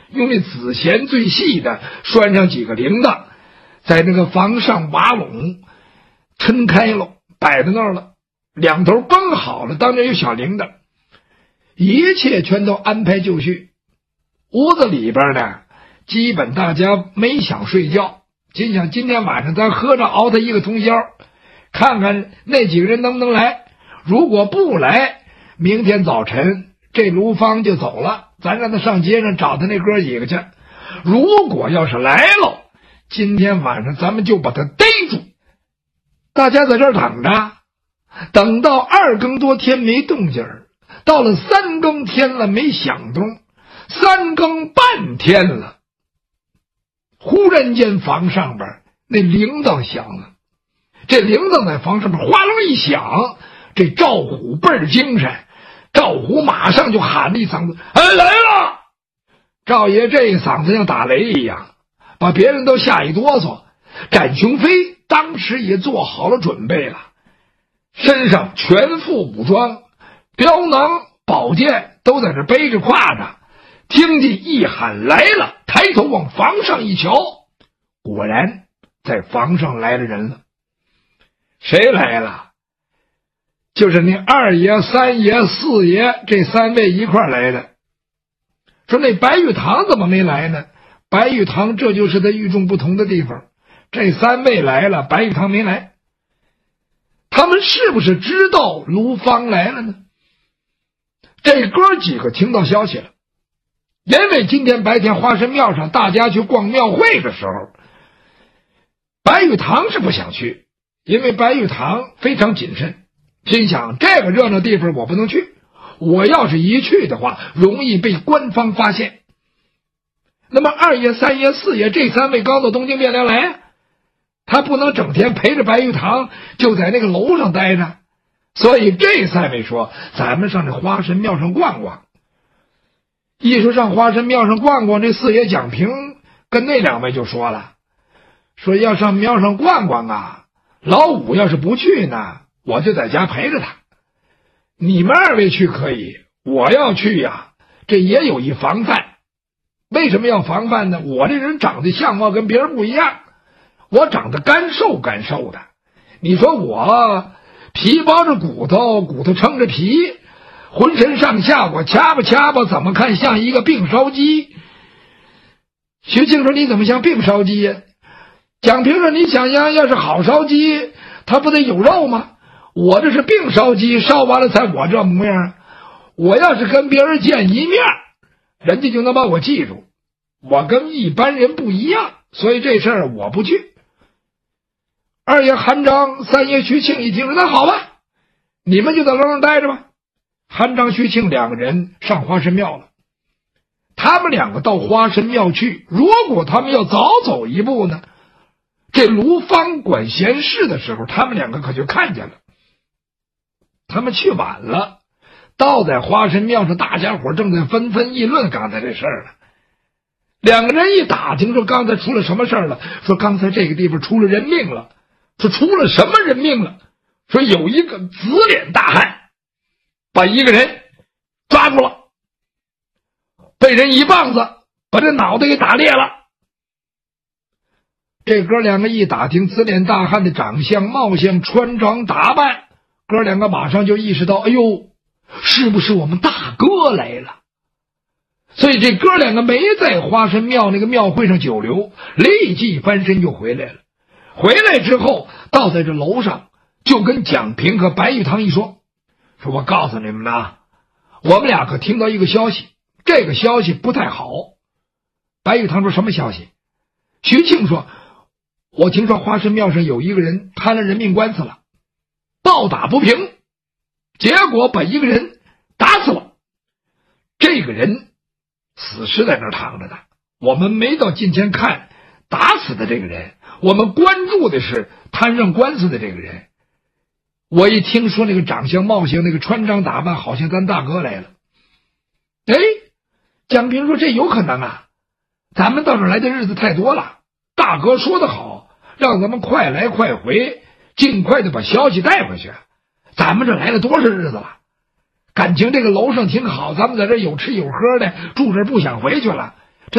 用那紫弦最细的拴上几个铃铛，在那个房上瓦垄抻开了，摆在那儿了，两头绷好了，当中有小铃铛，一切全都安排就绪。屋子里边呢，基本大家没想睡觉，心想今天晚上咱喝着熬他一个通宵，看看那几个人能不能来。如果不来，明天早晨这卢芳就走了，咱让他上街上找他那哥几个去。如果要是来了，今天晚上咱们就把他逮住。大家在这儿等着，等到2更多天没动静儿，到了3更天了没响动，3更半天了，忽然间房上边那铃铛响了。这铃铛在房上边哗隆一响，这赵虎倍儿精神，赵虎马上就喊了一嗓子：“哎，来了！”赵爷这一嗓子像打雷一样，把别人都吓一哆嗦。展雄飞当时也做好了准备了，身上全副武装，镖囊宝剑都在这背着挎着。听见一喊来了，抬头往房上一瞧，果然在房上来了人了。谁来了？就是那2爷、3爷、4爷这3位一块来的。说那白玉堂怎么没来呢？白玉堂这就是他与众不同的地方，这3位来了，白玉堂没来。他们是不是知道卢芳来了呢？这哥几个听到消息了，因为今天白天花神庙上大家去逛庙会的时候，白玉堂是不想去，因为白玉堂非常谨慎，心想这个热闹地方我不能去，我要是一去的话容易被官方发现。那么2爷、3爷、4爷这3位刚到东京汴梁来，他不能整天陪着白玉堂就在那个楼上待着，所以这3位说咱们上这花神庙上逛逛。一说上花神庙上逛逛，这4爷蒋平跟那2位就说了，说要上庙上逛逛啊，老五要是不去呢，我就在家陪着他。你们2位去可以，我要去呀，这也有一防范。为什么要防范呢？我这人长得相貌跟别人不一样，我长得干瘦干瘦的，你说我皮包着骨头，骨头撑着皮，浑身上下我掐吧掐吧，怎么看像一个病烧鸡？徐庆说你怎么像病烧鸡呀？蒋平说你想想，要是好烧鸡它不得有肉吗？我这是病烧鸡，烧完了才我这模样。我要是跟别人见一面，人家就能把我记住，我跟一般人不一样，所以这事儿我不去。2爷韩章、3爷徐庆一听说，那好吧，你们就在楼上待着吧。韩章、徐庆2个人上花神庙了。他们2个到花神庙去，如果他们要早走一步呢，这卢芳管闲事的时候，他们2个可就看见了。他们去晚了，到在花神庙上，大家伙正在纷纷议论刚才这事儿呢。2个人一打听说刚才出了什么事儿了，说刚才这个地方出了人命了。说出了什么人命了？说有一个紫脸大汉把一个人抓住了，被人一棒子把这脑袋给打裂了。这哥2个一打听紫脸大汉的长相貌相穿着打扮，哥2个马上就意识到，哎呦，是不是我们大哥来了？所以这哥2个没在花神庙那个庙会上久留，立即翻身就回来了。回来之后到在这楼上，就跟蒋平和白玉堂一说，说我告诉你们呐，我们俩可听到一个消息，这个消息不太好。白玉堂说什么消息？徐庆说，我听说花神庙上有一个人摊了人命官司了，暴打不平，结果把一个人打死了。这个人死尸在那儿躺着呢，我们没到近前看打死的这个人，我们关注的是摊上官司的这个人。我一听说那个长相貌相，那个穿着打扮好像咱大哥来了。哎，蒋平说这有可能啊，咱们到这儿来的日子太多了，大哥说得好，让咱们快来快回，尽快的把消息带回去。咱们这来了多少日子了，感情这个楼上挺好，咱们在这有吃有喝的，住这不想回去了。